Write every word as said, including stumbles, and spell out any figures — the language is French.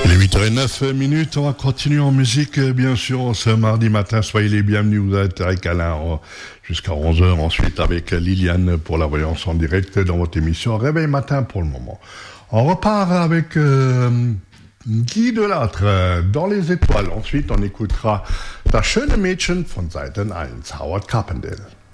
huit heures neuf minutes, on va continuer en musique, bien sûr, ce mardi matin. Soyez les bienvenus, vous êtes avec Alain jusqu'à onze heures. Ensuite, avec Liliane pour la voyance en direct dans votre émission Réveil Matin pour le moment. On repart avec euh, Guy Delattre, Dans les étoiles. Ensuite, on écoutera Das schöne Mädchen von Seiten eins, Howard Carpendale.